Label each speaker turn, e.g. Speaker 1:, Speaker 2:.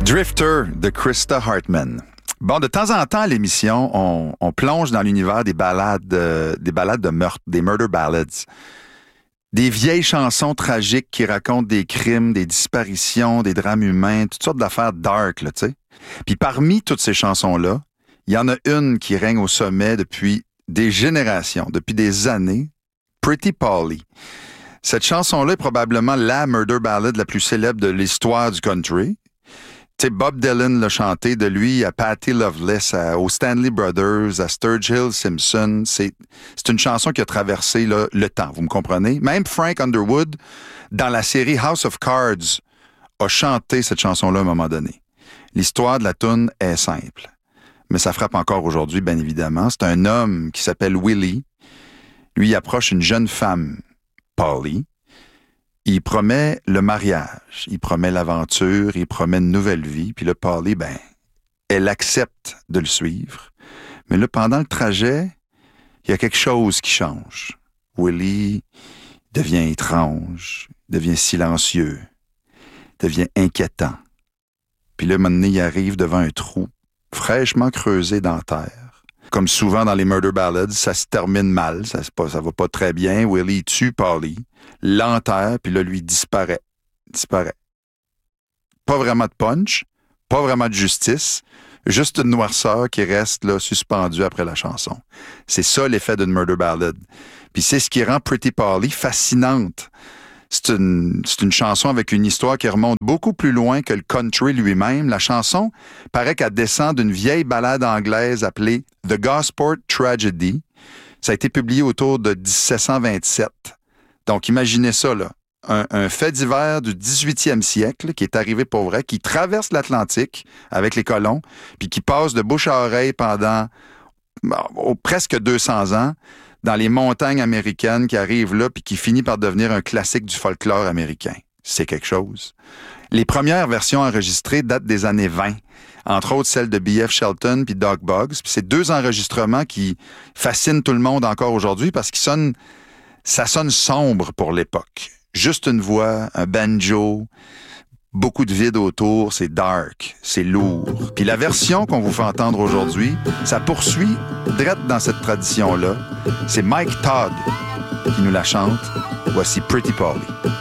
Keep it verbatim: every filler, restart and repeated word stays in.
Speaker 1: Drifter de Krista Hartman. Bon, de temps en temps à l'émission, on, on plonge dans l'univers des ballades, euh, des ballades de meurtre, des murder ballads. Des vieilles chansons tragiques qui racontent des crimes, des disparitions, des drames humains, toutes sortes d'affaires dark, là, tu sais. Puis parmi toutes ces chansons-là, il y en a une qui règne au sommet depuis des générations, depuis des années, Pretty Polly. Cette chanson-là est probablement la murder ballad la plus célèbre de l'histoire du country. Tu sais, Bob Dylan l'a chanté, de lui à Patti Loveless, à, aux Stanley Brothers, à Sturgill Simpson. C'est, c'est une chanson qui a traversé là, le temps, vous me comprenez? Même Frank Underwood, dans la série House of Cards, a chanté cette chanson-là à un moment donné. L'histoire de la toune est simple, mais ça frappe encore aujourd'hui, bien évidemment. C'est un homme qui s'appelle Willie. Lui, il approche une jeune femme, Polly. Il promet le mariage, il promet l'aventure, il promet une nouvelle vie. Puis là, Polly, ben, elle accepte de le suivre. Mais là, pendant le trajet, il y a quelque chose qui change. Willie devient étrange, devient silencieux, devient inquiétant. Puis là, un moment donné, il arrive devant un trou fraîchement creusé dans la terre. Comme souvent dans les murder ballads, ça se termine mal, ça, pas, ça va pas très bien. Willie tue Polly, l'enterre, puis là, lui disparaît. Disparaît. Pas vraiment de punch, pas vraiment de justice, juste une noirceur qui reste là suspendue après la chanson. C'est ça l'effet d'une murder ballad. Puis c'est ce qui rend Pretty Polly fascinante. C'est une, c'est une chanson avec une histoire qui remonte beaucoup plus loin que le country lui-même. La chanson paraît qu'elle descend d'une vieille ballade anglaise appelée The Gosport Tragedy. Ça a été publié autour de dix-sept cent vingt-sept. Donc imaginez ça, là. Un, un fait divers du dix-huitième siècle qui est arrivé pour vrai, qui traverse l'Atlantique avec les colons, puis qui passe de bouche à oreille pendant oh, presque deux cents ans, dans les montagnes américaines qui arrivent là puis qui finit par devenir un classique du folklore américain. C'est quelque chose. Les premières versions enregistrées datent des années vingt, entre autres celles de B F Shelton puis Doug Boggs. Puis c'est deux enregistrements qui fascinent tout le monde encore aujourd'hui parce qu'ils sonnent, ça sonne sombre pour l'époque. Juste une voix, un banjo, beaucoup de vide autour, c'est dark, c'est lourd. Puis la version qu'on vous fait entendre aujourd'hui, ça poursuit direct dans cette tradition-là. C'est Mike Todd qui nous la chante. Voici Pretty Polly.